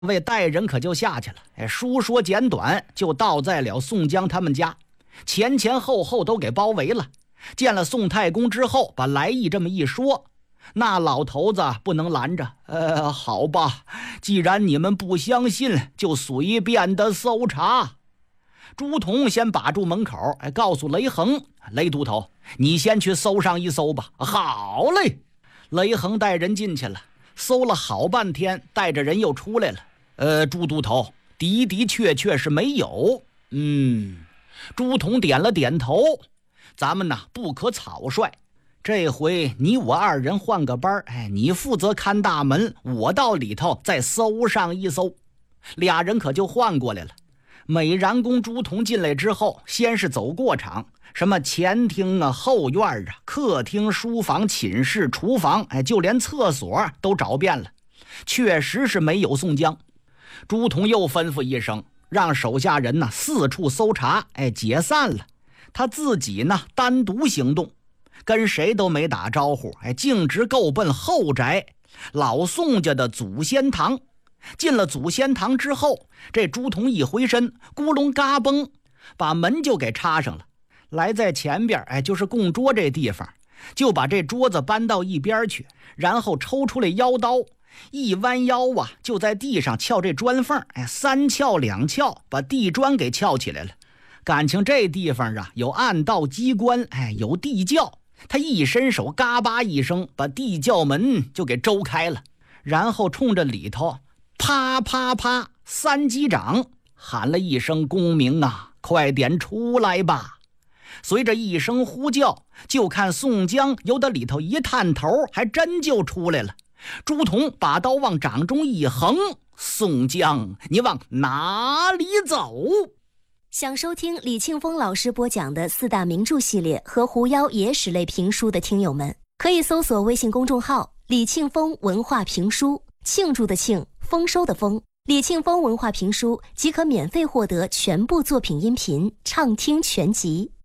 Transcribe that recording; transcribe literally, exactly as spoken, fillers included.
位带人可就下去了。哎，书说简短，就到在了宋江他们家，前前后后都给包围了。见了宋太公之后，把来意这么一说，那老头子不能拦着。呃，好吧，既然你们不相信，就随便的搜查。朱仝先把住门口，哎，告诉雷横：“雷都头，你先去搜上一搜吧。”好嘞，雷横带人进去了，搜了好半天，带着人又出来了。呃，朱都头，的的确确是没有。嗯，朱仝点了点头。咱们呢不可草率，这回你我二人换个班，哎，你负责看大门，我到里头再搜上一搜。俩人可就换过来了。美髯公朱仝进来之后，先是走过场，什么前厅啊、后院啊、客厅、书房、寝室、厨房，哎，就连厕所都找遍了，确实是没有宋江。朱仝又吩咐一声，让手下人呢四处搜查，哎，解散了。他自己呢单独行动，跟谁都没打招呼，哎，径直够奔后宅老宋家的祖先堂。进了祖先堂之后，这朱仝一回身，咕隆嘎嘣，把门就给插上了。来在前边，哎，就是供桌这地方，就把这桌子搬到一边去，然后抽出来腰刀，一弯腰啊，就在地上撬这砖缝，哎，三撬两撬，把地砖给撬起来了。感情这地方啊，有暗道机关，哎，有地窖。他一伸手，嘎巴一声，把地窖门就给周开了，然后冲着里头啪啪啪三击掌，喊了一声：“公明啊，快点出来吧！”随着一声呼叫，就看宋江由得里头一探头，还真就出来了。朱仝把刀往掌中一横：“宋江，你往哪里走？” 想收听李庆丰老师播讲的四大名著系列和狐妖野史类评书的听友们，可以搜索微信公众号李庆丰文化评书，庆祝的庆，丰收的丰，李庆丰文化评书即可免费获得全部作品音频畅听全集。